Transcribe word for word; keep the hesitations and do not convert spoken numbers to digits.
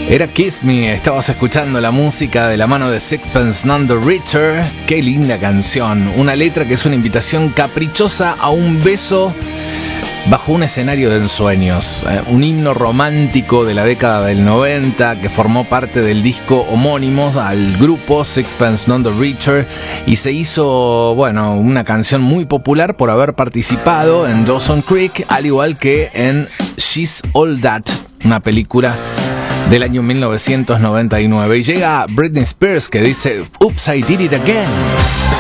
Era Kiss Me, estabas escuchando la música de la mano de Sixpence None the Richer. Qué linda canción, una letra que es una invitación caprichosa a un beso bajo un escenario de ensueños, eh, un himno romántico de la década del noventa que formó parte del disco homónimo al grupo Sixpence None the Richer y se hizo, bueno, una canción muy popular por haber participado en Dawson's Creek, al igual que en She's All That, una película del año mil novecientos noventa y nueve. Y llega Britney Spears que dice Oops, I Did It Again.